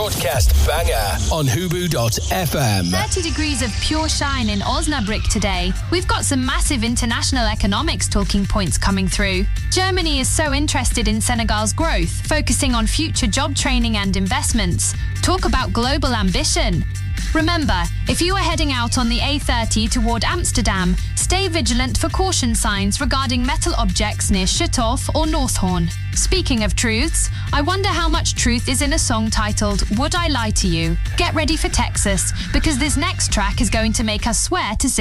broadcast banger on Hubu.fm. 30 degrees of pure shine in Osnabrück today. We've got some massive international economics talking points coming through. Germany is so interested in Senegal's growth, focusing on future job training and investments. Talk about global ambition. Remember, if you are heading out on the A30 toward Amsterdam, stay vigilant for caution signs regarding metal objects near Schutthof or Northhorn. Speaking of truths, I wonder how much truth is in a song titled Would I Lie to You? Get ready for Texas, because this next track is going to make us swear to sing